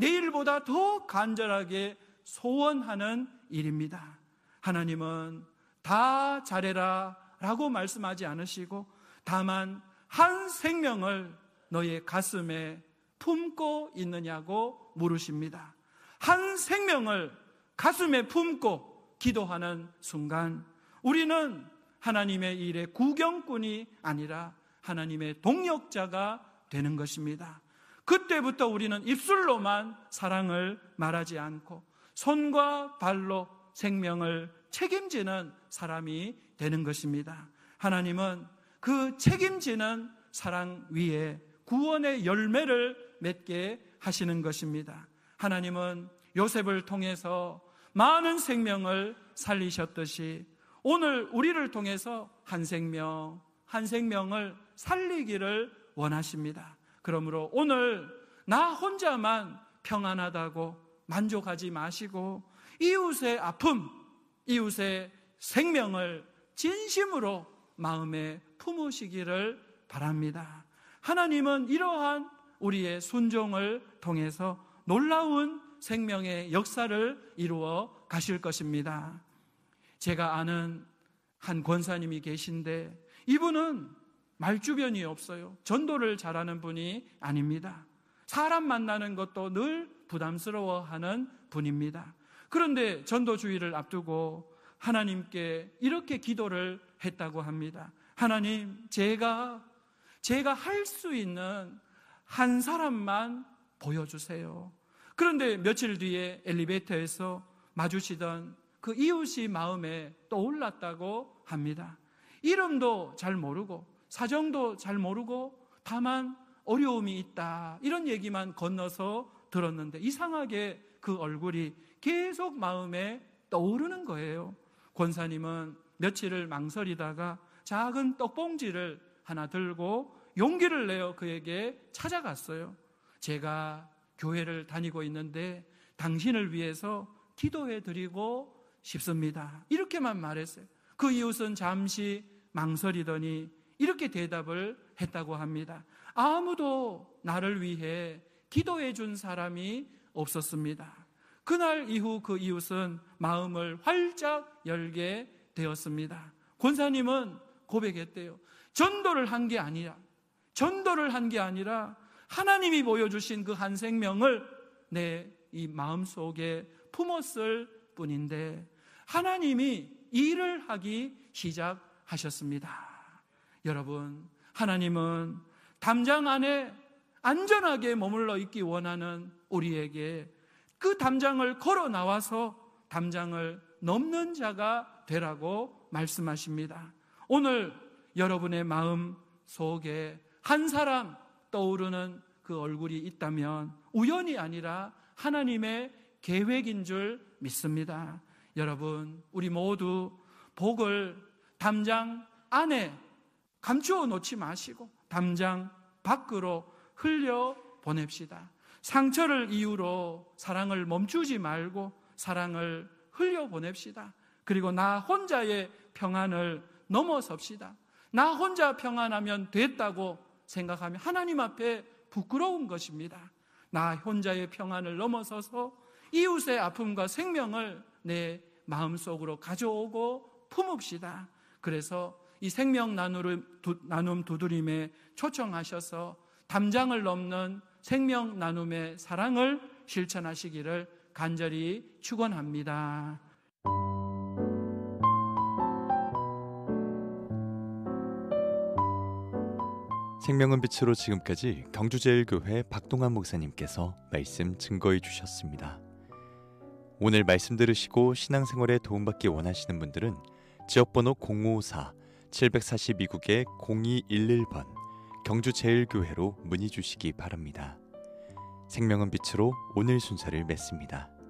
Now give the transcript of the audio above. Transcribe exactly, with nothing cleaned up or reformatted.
내일보다 더 간절하게 소원하는 일입니다. 하나님은 다 잘해라 라고 말씀하지 않으시고 다만 한 생명을 너의 가슴에 품고 있느냐고 물으십니다. 한 생명을 가슴에 품고 기도하는 순간 우리는 하나님의 일의 구경꾼이 아니라 하나님의 동역자가 되는 것입니다. 그때부터 우리는 입술로만 사랑을 말하지 않고 손과 발로 생명을 책임지는 사람이 되는 것입니다. 하나님은 그 책임지는 사랑 위에 구원의 열매를 맺게 하시는 것입니다. 하나님은 요셉을 통해서 많은 생명을 살리셨듯이 오늘 우리를 통해서 한 생명, 한 생명을 살리기를 원하십니다. 그러므로 오늘 나 혼자만 평안하다고 만족하지 마시고 이웃의 아픔, 이웃의 생명을 진심으로 마음에 품으시기를 바랍니다. 하나님은 이러한 우리의 순종을 통해서 놀라운 생명의 역사를 이루어 가실 것입니다. 제가 아는 한 권사님이 계신데 이분은 말주변이 없어요. 전도를 잘하는 분이 아닙니다. 사람 만나는 것도 늘 부담스러워하는 분입니다. 그런데 전도주의를 앞두고 하나님께 이렇게 기도를 했다고 합니다. 하나님, 제가 제가 할 수 있는 한 사람만 보여주세요. 그런데 며칠 뒤에 엘리베이터에서 마주치던 그 이웃이 마음에 떠올랐다고 합니다. 이름도 잘 모르고 사정도 잘 모르고 다만 어려움이 있다 이런 얘기만 건너서 들었는데 이상하게 그 얼굴이 계속 마음에 떠오르는 거예요. 권사님은 며칠을 망설이다가 작은 떡봉지를 하나 들고 용기를 내어 그에게 찾아갔어요. 제가 교회를 다니고 있는데 당신을 위해서 기도해드리고 싶습니다. 이렇게만 말했어요. 그 이웃은 잠시 망설이더니 이렇게 대답을 했다고 합니다. 아무도 나를 위해 기도해 준 사람이 없었습니다. 그날 이후 그 이웃은 마음을 활짝 열게 되었습니다. 권사님은 고백했대요. 전도를 한 게 아니라 전도를 한 게 아니라 하나님이 보여주신 그 한 생명을 내 이 마음속에 품었을 뿐인데 하나님이 일을 하기 시작하셨습니다. 여러분, 하나님은 담장 안에 안전하게 머물러 있기 원하는 우리에게 그 담장을 걸어 나와서 담장을 넘는 자가 되라고 말씀하십니다. 오늘 여러분의 마음 속에 한 사람 떠오르는 그 얼굴이 있다면 우연이 아니라 하나님의 계획인 줄 믿습니다. 여러분, 우리 모두 복을 담장 안에 감추어 놓지 마시고 담장 밖으로 흘려 보냅시다. 상처를 이유로 사랑을 멈추지 말고 사랑을 흘려 보냅시다. 그리고 나 혼자의 평안을 넘어섭시다. 나 혼자 평안하면 됐다고 생각하면 하나님 앞에 부끄러운 것입니다. 나 혼자의 평안을 넘어서서 이웃의 아픔과 생명을 내 마음속으로 가져오고 품읍시다. 그래서 이 생명 나눔 두드림에 초청하셔서 담장을 넘는 생명 나눔의 사랑을 실천하시기를 간절히 축원합니다. 생명은 빛으로 지금까지 경주제일교회 박동환 목사님께서 말씀 증거해 주셨습니다. 오늘 말씀 들으시고 신앙생활에 도움받기 원하시는 분들은 지역번호 공오사 칠사이 국의 공이일일 번 경주제일교회로 문의 주시기 바랍니다. 생명은 빛으로 오늘 순서를 맺습니다.